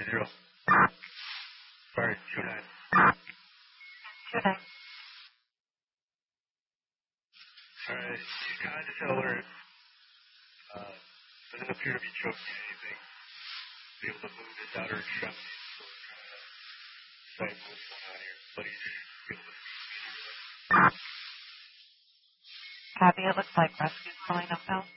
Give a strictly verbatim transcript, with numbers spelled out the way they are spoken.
zero. Sorry, two nine. Two nine. Alright, you kind of tell her it uh, doesn't appear to be choking anything. Be able to move his outer extremity. So we're trying to decide what's going on here. But he's be able to Copy, it looks like rescue's calling up now.